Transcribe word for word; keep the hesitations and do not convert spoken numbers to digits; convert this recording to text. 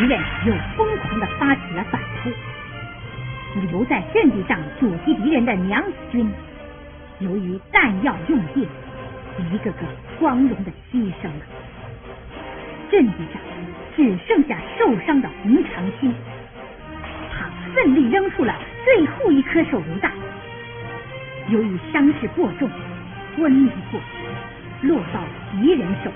敌人又疯狂地发起了反扑。留在阵地上阻击敌人的娘子军，由于弹药用尽，一个个光荣地牺牲了。阵地上只剩下受伤的洪长兴，他奋力扔出了最后一颗手榴弹，由于伤势过重，昏迷过去，落到敌人手